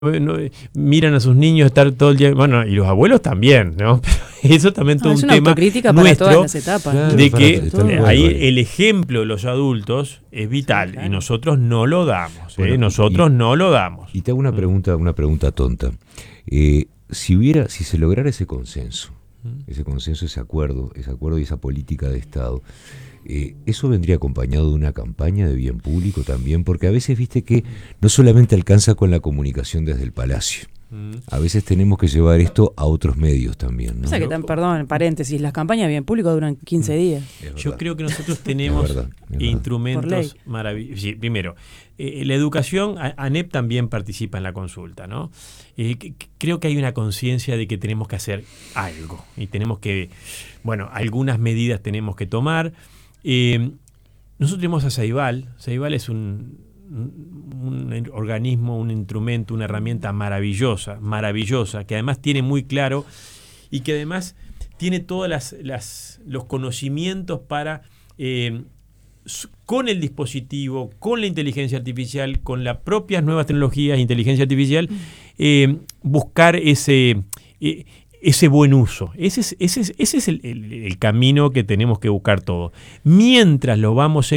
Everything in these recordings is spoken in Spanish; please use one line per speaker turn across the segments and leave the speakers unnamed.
no, miran a sus niños estar todo el día, bueno, y los abuelos también, ¿no? Pero eso también todo un tema
autocrítica
nuestro
para todas las etapas,
claro,
de que ahí
bueno.
el ejemplo de los adultos es vital,
sí, claro.
y nosotros no lo damos,
Bueno,
nosotros no lo damos.
Y te hago una pregunta tonta. Si se lograra ese consenso, ese acuerdo y esa política de Estado, eso vendría acompañado de una campaña de bien público también, porque a veces viste que no solamente alcanza con la comunicación desde el Palacio. A veces tenemos que llevar esto a otros medios también, ¿no?
O sea que, perdón, en paréntesis, las campañas de bien público duran 15 días.
Yo creo que nosotros tenemos
es verdad.
instrumentos maravillosos. Sí, primero, la educación, ANEP también participa en la consulta, ¿no? Creo que hay una conciencia de que tenemos que hacer algo y tenemos que, bueno, algunas medidas tenemos que tomar. Nosotros tenemos a Ceibal. Ceibal es un organismo, un instrumento, una herramienta maravillosa, que además tiene muy claro y que además tiene todos los conocimientos para, con el dispositivo, con la inteligencia artificial, con las propias nuevas tecnologías de inteligencia artificial, buscar ese buen uso. Ese es el camino que tenemos que buscar todos. Mientras lo vamos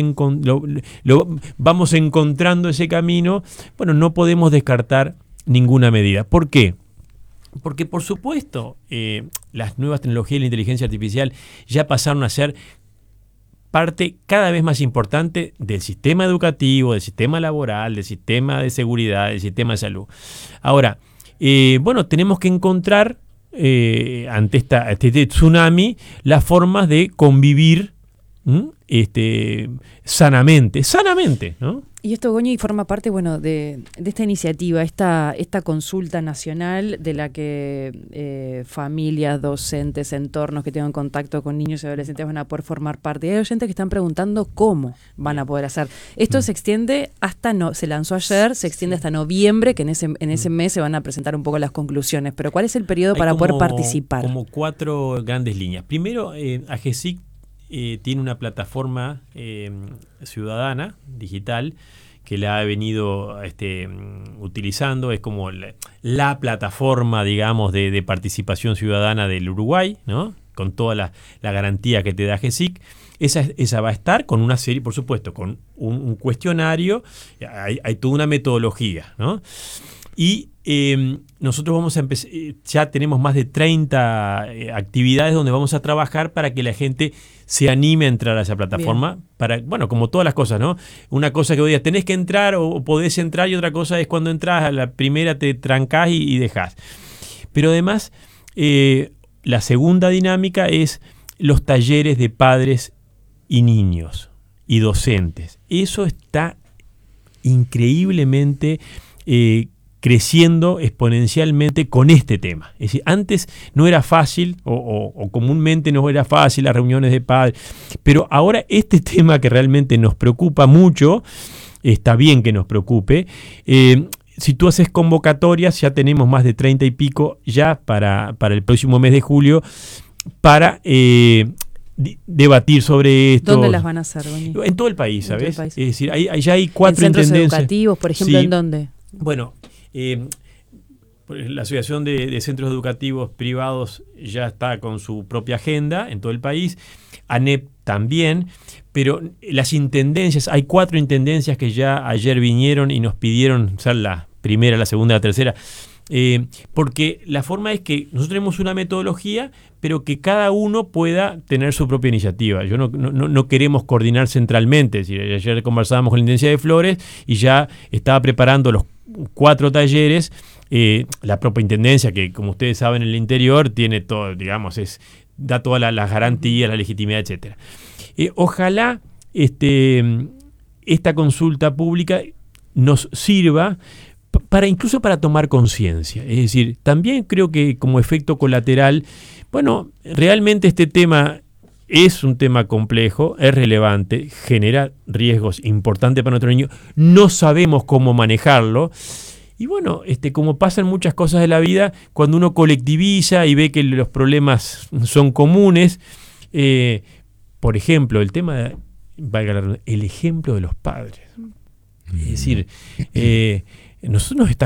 encontrando ese camino, bueno, no podemos descartar ninguna medida. ¿Por qué? Porque, por supuesto, las nuevas tecnologías y la inteligencia artificial ya pasaron a ser parte cada vez más importante del sistema educativo, del sistema laboral, del sistema de seguridad, del sistema de salud. Ahora, bueno, tenemos que encontrar ante este tsunami las formas de convivir sanamente, ¿no?
Y esto, Goñi, forma parte, bueno, de esta iniciativa, esta consulta nacional de la que familias, docentes, entornos que tengan contacto con niños y adolescentes van a poder formar parte. Y hay oyentes que están preguntando cómo van a poder hacer. Esto se extiende se lanzó ayer, se extiende hasta noviembre, que en ese mes se van a presentar un poco las conclusiones. Pero ¿cuál es el periodo para poder participar?
Como 4 grandes líneas. Primero, AGESIC tiene una plataforma ciudadana, digital, que la ha venido utilizando. Es como la plataforma, digamos, de participación ciudadana del Uruguay, ¿no? Con toda la garantía que te da AGESIC. Esa va a estar con una serie, por supuesto, con un cuestionario. Hay toda una metodología, ¿no? Y nosotros vamos a empezar, ya tenemos más de 30 actividades donde vamos a trabajar para que la gente se anime a entrar a esa plataforma. Bueno, como todas las cosas, ¿no? Una cosa que vos digas, tenés que entrar o podés entrar, y otra cosa es cuando entras a la primera te trancás y dejás. Pero además, la segunda dinámica es los talleres de padres y niños y docentes. Eso está increíblemente creciendo exponencialmente con este tema. Es decir, antes no era fácil, o comúnmente no era fácil las reuniones de padres, pero ahora este tema que realmente nos preocupa mucho, está bien que nos preocupe. Si tú haces convocatorias, ya tenemos más de 30 y pico ya para el próximo mes de julio, para debatir sobre esto.
¿Dónde las van a hacer, Goñi?
En todo el país, ¿sabes?
Es
decir, ya hay 4
intendencias. ¿En centros
intendencias
educativos, por ejemplo,
sí.
en dónde?
Bueno, la Asociación de Centros Educativos Privados ya está con su propia agenda en todo el país, ANEP también, pero las intendencias, hay 4 intendencias que ya ayer vinieron y nos pidieron ser la primera, la segunda, la tercera, porque la forma es que nosotros tenemos una metodología, pero que cada uno pueda tener su propia iniciativa. No queremos coordinar centralmente. Es decir, ayer conversábamos con la Intendencia de Flores y ya estaba preparando los 4 talleres. La propia Intendencia, que como ustedes saben, en el interior tiene todo, digamos, da todas las garantías, la legitimidad, etcétera. Ojalá esta consulta pública nos sirva incluso para tomar conciencia. Es decir, también creo que como efecto colateral, bueno, realmente este tema es un tema complejo, es relevante, genera riesgos importantes para nuestros niños, no sabemos cómo manejarlo. Y bueno, como pasan muchas cosas de la vida, cuando uno colectiviza y ve que los problemas son comunes, por ejemplo, el tema, el ejemplo de los padres. Es decir, nosotros nos está